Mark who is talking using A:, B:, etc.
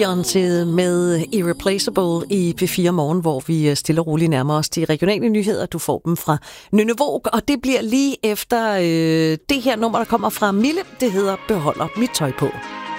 A: Beyoncé med Irreplaceable i P4 Morgen, hvor vi stille og roligt nærmer os de regionale nyheder. Du får dem fra Nynne Våg, og det bliver lige efter det her nummer, der kommer fra Mille. Det hedder Beholder mit tøj på.